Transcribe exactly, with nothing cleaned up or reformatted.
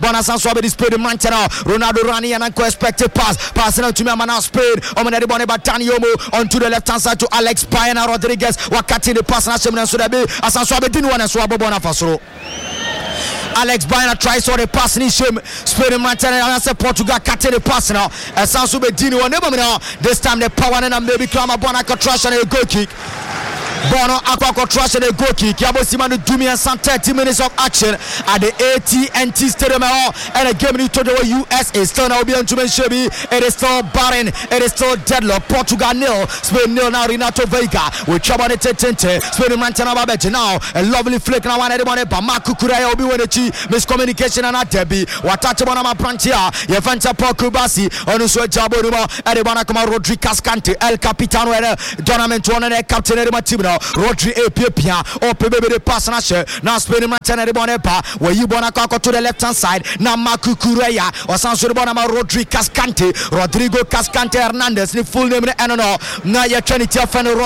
Bona Sanso be display the man channel. Ronaldo Rani and Anko expected pass. Passing out to me man speed. Omen the bone Batani Yomo onto the left hand side to Alex Bayana Rodriguez. Wakati the pass na Shemina Sudabe. Asanso be didn't want to swab Bona Fasoro. Alex Bayana tries for the pass in him. Speed man channel and say Portugal cutting the pass now. Asanso be didn't want to this time the power and maybe come a Bona trash and a goal kick. Bono Aqua trash and a goal kick. Yabo Simanu Dumi and some thirty minutes of action at the A T and T Stadium and a game in the U S A. Still now be on to Shebi. It is still barren. It is still deadlock. Portugal nil. Spain nil now. Renato Veiga with Chabane Tente. Spain Mantana Babette now. A lovely flick now. One everyone. Bamaku Kuraya Obi Wenechi. Miscommunication and at Debbie. Watachabana Prantia. Yevanta Pokubasi. Onuswe Jabonuma. Edibana Kama Rodri Cascante. El Capitano. Donament one and a captain Edima Rodri Epia or Pebe the pass now spinning my ten Bonepa where you bona to the left hand side now Maku Kureya or Sanso Bonama Rodri Cascante Rodrigo Cascante Hernandez the full name and no now you're trying to